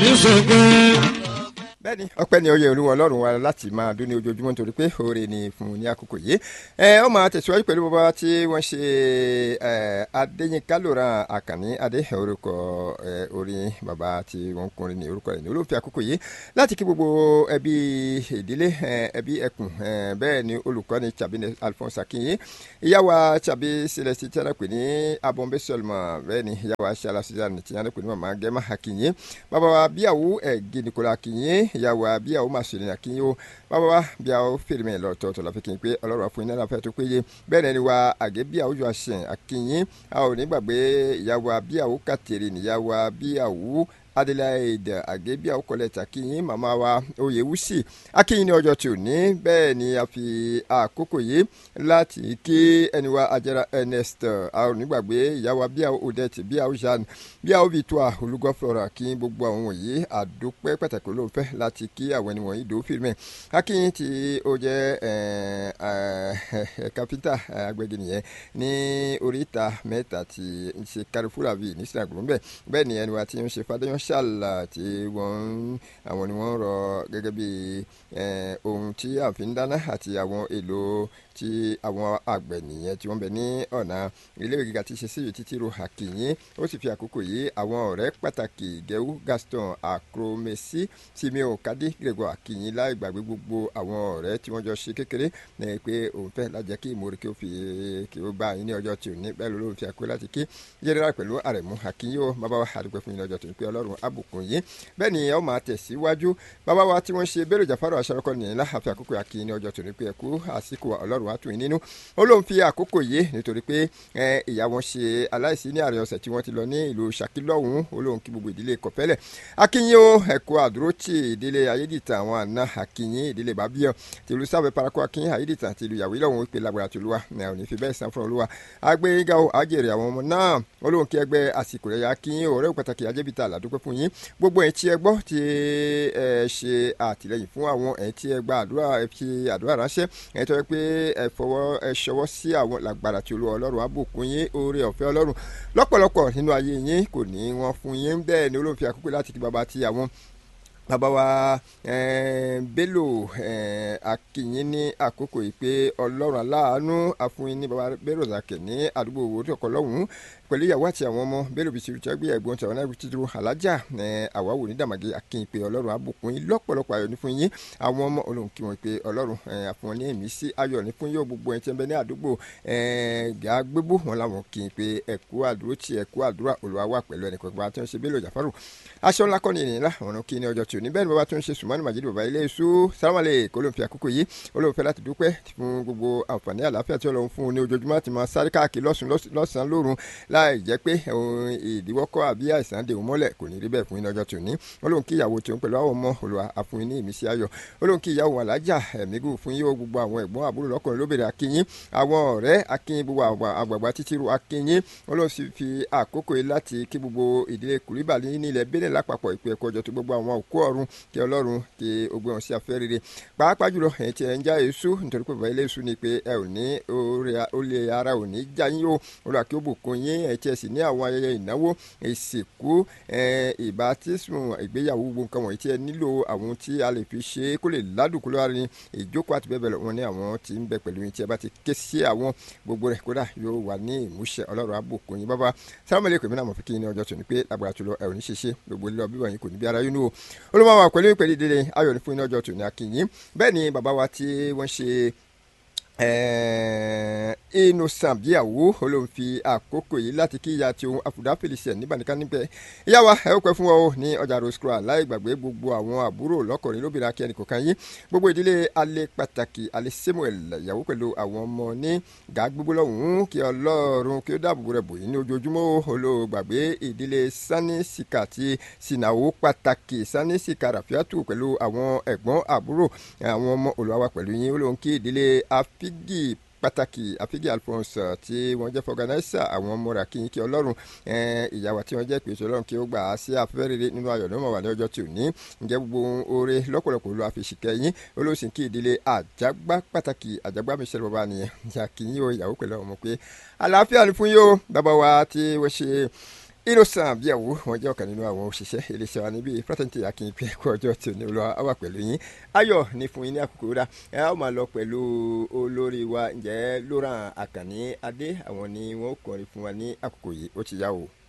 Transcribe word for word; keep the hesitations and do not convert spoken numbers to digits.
bẹ́ẹ̀ni ọpẹ́ ni oyè olúwa ọlọ́run wa láti máa dún ní ojoojúmọ́ nítorí pé oore ni fún un ní àkókò yìí ẹ ọ máa tẹ̀síwájú pẹ̀lú bàbá tí wọ́n ṣe ẹ adéyínká lóra àkànní adé orúkọ ẹ orin bàbá tí wọ́n kọrin ní orúkọ rẹ̀ ní olóòfin àkókò yìí láti kí gbogbo ẹbí ìdílé ẹbí ẹkùn bẹ́ẹ̀ ni olùkọ́ni tàbí alphonse akínyé ìyáwó tàbí celeste tí wọ́n pè ní abọ́nbé sọlmọ̀ bẹ́ẹ̀ ni ìyáwó aṣáájú suzanne tí wọ́n pè ní mama gẹ́mà akínyé bàbá wa bíyàwó ẹ̀gẹ́ nìkọ́lá akínyé ìyàwó abíyàwó màsùlùmí akínyó bàbá wa bíyàwó fèrèmí lọ́tọ̀ọ̀tọ̀ la fi kí n pé ọlọ́run àfọyín náà fẹ́ tó péye bẹ́ẹ̀ ni wa àgẹ́ bíyàwó jọ àṣẹ akínyé a ò ní gbàgbé ìyàwó abíyàwó kàtẹ́rì níyàwó abíyàwó adelaide àgẹ́bíàwó kọ́lẹ́tà akínyín màmá wa oyèwúsì akínyín ní ọjọ́ tí ò ní bẹ́ẹ̀ ni a fi àkókò yìí láti kí ẹni wa ajara ernest àwọn onígbàgbé ìyàwó bíàwó odette bíàwó jeanne bíàwó victoire olùgọ́ flora kí gbogbo àwọn wọ̀nyí àdópẹ́ pàtàkì olóòfẹ́ láti kí àwọn ẹni wọ̀nyí dòó fìrìmẹ̀ akínyín tí ó jẹ́ kápítà agbègbè nìyẹn ní oríta mẹ́ta tí ń ṣe carrefour vi ní sinagbọ̀n bẹ́ẹ̀ bẹ́ẹ̀ ni ẹni wa tí ń ṣe fadéyàn ṣàlà tí wọ́n àwọn ni wọ́n rọ gẹ́gẹ́ bí ohun tí a fi ń dáná àti àwọn èlò tí àwọn àgbẹ̀ nìyẹn tí wọ́n bẹ ní ọ̀nà iléèwé gíga tí ṣe sí ìwé títí ro àkìyín ó sì fi àkókò yìí àwọn ọ̀rẹ́ pàtàkì gẹ̀ú gaston akromesi simeo kadi gregor àkìyín láì gbàgbé gbogbo àwọn ọ̀rẹ́ tí wọ́n jọ ṣe kékeré ní pé òun fẹ́ lájẹ́ kí ìmòrè kí ó fi kí ó bá yín ní ọjọ́ tí ò ní bẹ́ẹ̀ ló fi àkókò láti kí jẹ́rẹ́rà pẹ̀lú àrẹ̀mú àkìyín ó bàbá wa àdúgbò fún yín lọ́jọ́ tó ń pé ọlọ́run àbùkún yín bẹ́ẹ̀ ni ọ máa tẹ̀síwájú bàbá wa tí wọ́n ṣe bẹ́rẹ̀ jàfárọ̀ aṣọ́rọ́kọ nìyẹn láàfi àkókò àkìyín ní ọjọ́ tó ní pé ẹ̀kú àsìkò ọlọ́run á tún yín nínú ó lóun fi àkókò yìí nítorí pé ìyá wọn ṣe aláìsí ní àárẹ̀ ọ̀sẹ̀ tí wọ́n ti lọ ní ìlú Ṣakí lọ́hùn-ún ó lóun kí gbogbo ìdílé Kọ̀pẹ́lẹ̀ akínyìn ó ẹ̀kọ́ àdúrótì ìdílé ayédìtà àwọn àna akínyìn ìdílé bàbíyàn tìlú sábẹ́ parako akínyìn ayédìtà tìlú yàwé lọ́hùn-ún ìpè lágbára tó lúwa ò ní fi bẹ́ẹ̀ san fún olúwa agbẹ́yìngá ó àjèrè àwọn ọmọ náà ó lóun kí ẹgbẹ́ àsìkò rẹ̀ akínyìn ọ̀rẹ́ pàtàkì ajẹ́bìtà àlàdúpẹ́ fún yín gbogbo ẹ̀ tí ẹ gbọ́ tí ẹ ṣe àtìlẹyìn fún àwọn ẹ̀ tí ẹ gba àdúrà ẹ fi àdúrà ránṣẹ́ ẹ̀ tó yẹ pé ẹ fọwọ́ ẹ ṣọwọ́ sí àwọn làgbàrà tí olúwa ọlọ́run àbùkún yín oore ọ̀fẹ́ ọlọ́run lọ́pọ̀lọpọ̀ nínú ayé yín kò ní wọ́n fún yín bẹ́ẹ̀ ni olóhùn fi àkókò láti kí bàbá tí àwọn bàbá wa Bello akínyìn ní àkókò yìí pé ọlọ́run aláàánú àfúnyín ní bàbá Bello zakẹ̀ ní àdúgbò owó tó kọ lọ́hùn-ún pẹ̀lú ìyàwó àti àwọn ọmọ Bello bìsí rúti ẹgbẹ́ ẹ̀gbọ́n tí àwọn náà ti dúró alájà àwáwò ní dàmàgé akínyìn pé ọlọ́run àbùkún yín lọ́pọ̀lọpọ̀ ayọ̀ ní fún yín àwọn ọmọ olóhùn kí wọ́n pé ọlọ́run àfúnwọn ní èmi sí ayọ̀ ní fún yóò gbogbo ẹ̀ tí ń bẹ ní àdúgbò gbàgbébò wọn làwọn kì í pé ẹ̀kú àdúró tí ẹ̀kú àdúrà Olúwa wà pẹ̀lú ẹnì kọ̀ọ̀kan tí wọ́n ṣe Bello Jafaru aṣọ ńlá kọ́ni ènìyàn lá ọ̀nà kí ní ọjọ́ tí ò ní bẹ́ẹ̀ ni bàbá tó ń ṣe Sùmánù Màjídì bàbá ilé iṣu sálámàlẹ̀ kó ló ń fi àkókò yìí olóhùn fẹ́ láti dúpẹ́ fún gbogbo àǹfààní àlàáfíà tí Ọlọ́run fún un ní ojoojúmọ́ àti máa sáré káàkiri lọ́sàn-án lórun láì jẹ́ pé ìdíwọ́kọ́ àbí àìsàn dè ó mọ́lẹ̀ kò ní rí bẹ́ẹ̀ fún yín lọ́jọ́ tí ò ní olóhùn kí ìyàwó tí ó ń pẹ̀lú àwọn ọmọ Olúwa àfún ní ìmísí ayọ̀ olóhùn kí ìyàwó alájà ẹ̀mígù fún yín gbogbo àwọn ẹ̀gbọ́n àbúrò lọ́kùnrin lóbìnrin akínyín àwọn ọ̀rẹ́ akínyín gbogbo àgbààgbà títí ru akínyín olóhùn sì fi àkókò yìí láti kí gbogbo ìdílé Kùlíbàlì nílẹ̀ Bẹ́nẹ̀ lápapọ̀ ìpè ẹ̀kọ́ ọjọ́ tó gbogbo àwọn òkú ọ̀run kí Ọlọ́run kí ogbé wọn sí afẹ́ rere pàápàá jùlọ ẹ̀yin tí ẹ̀ ń já èso nítorí pé bàbá ilé èso ni pé ẹ ò ní olè ara ò ní já yín o Olúwa kí ó bùkún yín ẹ̀ tí ẹ sì ní àwọn ayẹyẹ ìnáwó ìsìnkú ìbátísùn ìgbéyàwó gbogbo nǹkan wọ̀nyí tí ẹ nílò àwọn tí a lè fi ṣe kó lè ládùn kó lóra ní ìjókòó àti bẹ́ẹ̀ bẹ́ẹ̀ lọ wọn ní àwọn tí ń bẹ pẹ̀lú yín tí ẹ bá ti ké sí àwọn gbogbo rẹ̀ kódà yóò wà ní ìmúṣẹ Ọlọ́run á bùkún yín bàbá sálámù aláìkùm mi náà mọ̀ fi kí ní ọjọ́ tó ní pé lágbára tó lọ ẹ ò ní ṣeṣe gbogbo lílọ bíbọ̀ yín kò ní bí ara yín nù o olùmọ̀ wà pẹ̀lú ìpèlè ìdílé ayọ̀ ní fún iná ọjọ́ tó ní akínyìn bẹ́ẹ̀ ni bàbá wa tí wọ́n ṣe innocent bíyàwó olóhùn fi àkókò yìí láti kí ìyá tí òun àfùdá Felicien níbànúkà níbẹ̀ ìyá wa ẹ ó pẹ́ fún ọ ní ọjà roscroix láì gbàgbé gbogbo àwọn àbúrò lọ́kọ̀ọ́rin lóbìnrin akẹ́ni kọ̀ọ̀kan yín gbogbo ìdílé alẹ́ pàtàkì alẹ́ Samuel ìyàwó pẹ̀lú àwọn ọmọ ní gàgbogbo lọ́hùn-ún kí Ọlọ́run kí ó dáàbò rẹ̀ bò yín ní ojoojúmọ́ olóògbàgbé ìdílé Sani Sika ti Sinawo pàtàkì Sani Sika Rafiatu pẹ̀lú àwọn ẹ̀gbọ́n àbúrò àwọn ọmọ Olúwa pẹ̀lú yín olóhùn kí ìdílé Afigi pàtàkì àfígì Alphonse tí wọ́n jẹ́ fọgànáísà àwọn ọmọ rẹ̀ kí n kí Ọlọ́run ìyàwó tí wọ́n jẹ́ pèsè Ọlọ́run kí ó gbà á sí afẹ́fẹ́ rere nínú ayọ̀ ní ọmọ wà ní ọjọ́ tí ò ní ǹjẹ́ gbogbo oore lọ́pọ̀lọpọ̀ ló àfìsìkẹ́ yín olóòsìn kí ìdílé àjàgbá pàtàkì àjàgbá Michelle bàbá nìyẹn ìyá kí yín o ìyàwó pẹ̀lú ọmọ pé àlàáfíà ni fún yín o bàbá wa tí wọ́n ṣe Innocent Àbíẹ̀wò wọn jẹ́ ọ̀kan nínú àwọn òṣìṣẹ́ iléeṣẹ́ wa níbí pírọ́tẹ́ǹtì akínpé ẹ̀kọ́ ọjọ́ tí ò ní olúwa á wà pẹ̀lú yín ayọ̀ ní fún yín ní àkókò rà ẹ á máa lọ pẹ̀lú olórí wa ǹjẹ́ Laurent Àkànní Adé àwọn ni wọ́n kọrin fún wa ní àkókò yìí ó ti yá o.